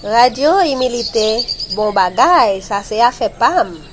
Radio imilité, bon bagay, ça c'est affaire pam.